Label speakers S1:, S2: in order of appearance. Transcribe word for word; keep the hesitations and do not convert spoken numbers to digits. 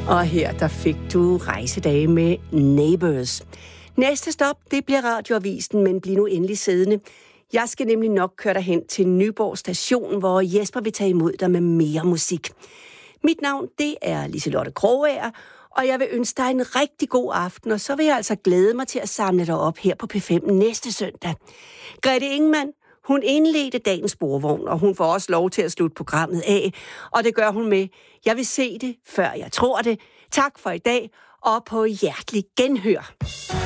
S1: Og her der fik du rejsedage med Neighbours. Næste stop, det bliver Radioavisen, men bliv nu endelig siddende. Jeg skal nemlig nok køre dig hen til Nyborg station, hvor Jesper vil tage imod dig med mere musik. Mit navn, det er Liselotte Krogager, og jeg vil ønske dig en rigtig god aften, og så vil jeg altså glæde mig til at samle dig op her på P fem næste søndag. Grete Ingemann, hun indledte dagens sporvogn, og hun får også lov til at slutte programmet af, og det gør hun med: jeg vil se det, før jeg tror det. Tak for i dag, og på hjertelig genhør.